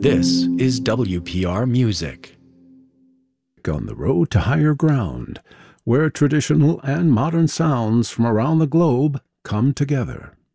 This is WPR Music. On the road to higher ground, where traditional and modern sounds from around the globe come together.